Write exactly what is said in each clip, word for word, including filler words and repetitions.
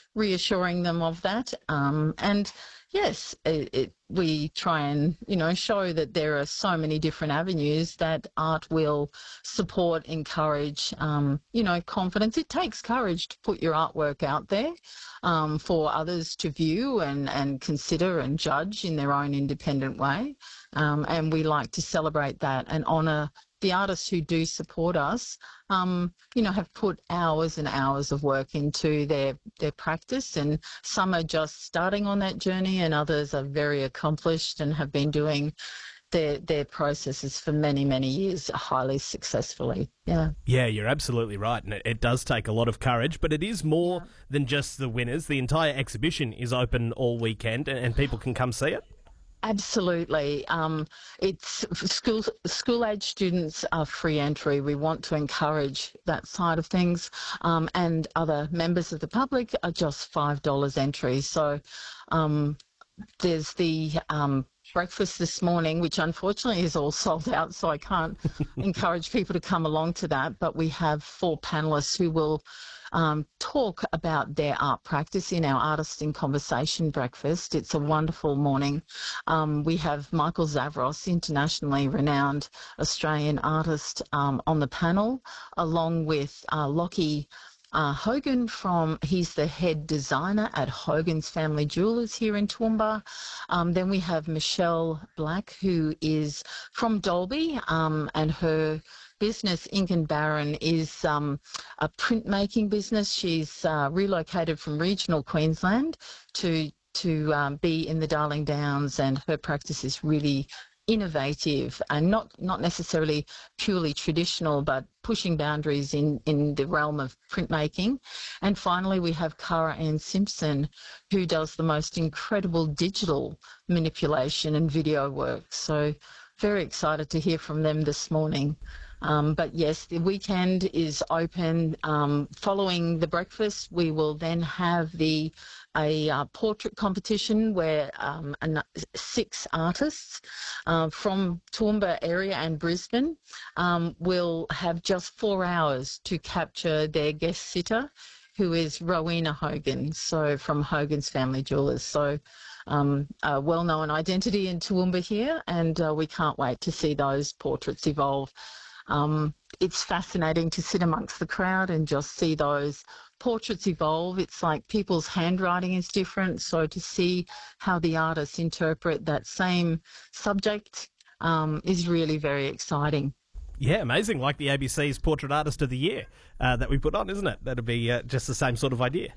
reassuring them of that. Um, and yes, it, it, we try and, you know, show that there are so many different avenues that art will support, encourage, um, you know, confidence. It takes courage to put your artwork out there um, for others to view and, and consider and judge in their own independent way. Um, and we like to celebrate that and honour the artists who do support us, um, you know, have put hours and hours of work into their, their practice, and some are just starting on that journey and others are very accomplished and have been doing their their processes for many, many years highly successfully. Yeah. Yeah, you're absolutely right. And it, it does take a lot of courage, but it is more yeah. than just the winners. The entire exhibition is open all weekend and, and people can come see it. Absolutely. Um, it's school school age students are free entry. We want to encourage that side of things, um, and other members of the public are just five dollars entry. So um, there's the um, breakfast this morning, which unfortunately is all sold out, so I can't encourage people to come along to that. But we have four panellists who will Um, talk about their art practice in our Artist in Conversation breakfast. It's a wonderful morning. Um, we have Michael Zavros, internationally renowned Australian artist, um, on the panel, along with uh, Lockie Uh, Hogan from, he's the head designer at Hogan's Family Jewelers here in Toowoomba. Um, then we have Michelle Black, who is from Dalby, um, and her business, Ink and Barron, is um, a printmaking business. She's uh, relocated from regional Queensland to to um, be in the Darling Downs, and her practice is really innovative and not not necessarily purely traditional, but pushing boundaries in in the realm of printmaking. And finally, we have Cara Ann Simpson, who does the most incredible digital manipulation and video work. So very excited to hear from them this morning. Um, but yes, the weekend is open. Um, following the breakfast, we will then have the a uh, portrait competition where um, an, six artists uh, from Toowoomba area and Brisbane um, will have just four hours to capture their guest sitter, who is Rowena Hogan, so from Hogan's Family Jewelers. So um, a well-known identity in Toowoomba here, and uh, we can't wait to see those portraits evolve. Um, it's fascinating to sit amongst the crowd and just see those portraits evolve. It's like people's handwriting is different, so to see how the artists interpret that same subject um, is really very exciting. Yeah, amazing, like the A B C's Portrait Artist of the Year uh, that we put on, isn't it? That'd be uh, just the same sort of idea.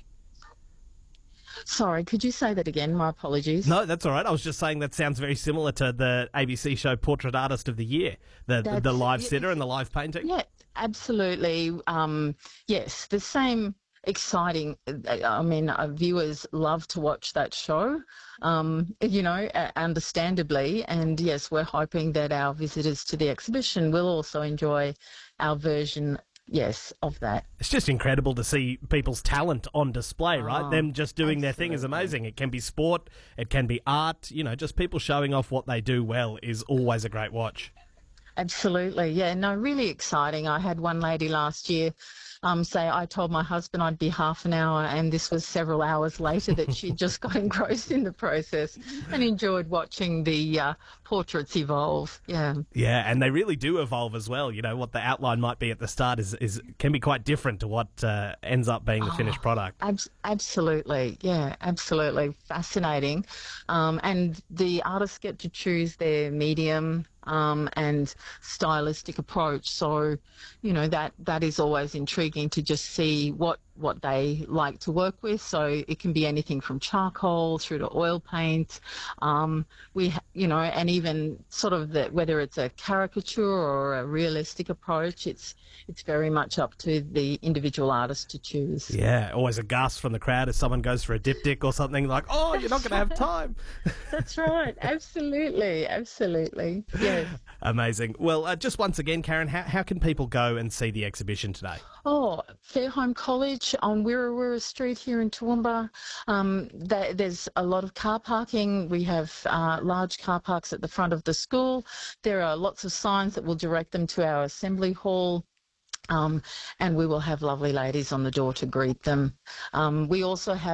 Sorry, could you say that again? My apologies. No, that's all right. I was just saying that sounds very similar to the A B C show Portrait Artist of the Year, the the, the live yeah, sitter and the live painting. Yeah, absolutely. Um, yes, the same exciting. I mean, uh, viewers love to watch that show, um, you know, uh, understandably. And yes, we're hoping that our visitors to the exhibition will also enjoy our version. Yes, of that. It's just incredible to see people's talent on display, right? Oh, Them just doing absolutely. their thing is amazing. It can be sport, it can be art, you know, just people showing off what they do well is always a great watch. Absolutely, yeah, no, really exciting. I had one lady last year um, say, I told my husband I'd be half an hour, and this was several hours later that she just got engrossed in the process and enjoyed watching the uh, portraits evolve. Yeah, yeah, and they really do evolve as well. You know, what the outline might be at the start is, is can be quite different to what uh, ends up being the oh, finished product. Ab- absolutely, yeah, absolutely fascinating. Um, and the artists get to choose their medium Um, and stylistic approach. So, you know, that, that is always intriguing to just see what, what they like to work with. So it can be anything from charcoal through to oil paint. Um, we, ha- you know, and even sort of the, whether it's a caricature or a realistic approach, it's, it's very much up to the individual artist to choose. Yeah, always a gasp from the crowd if someone goes for a diptych or something like, oh, you're not going to have time. That's right. Absolutely. Absolutely. Yes. Amazing. Well, uh, just once again, Karen, how, how can people go and see the exhibition today? Oh, Fairholme College on Wirrawirra Street here in Toowoomba. Um, th- there's a lot of car parking. We have uh, large car parks at the front of the school. There are lots of signs that will direct them to our assembly hall. Um, and we will have lovely ladies on the door to greet them. Um, we also have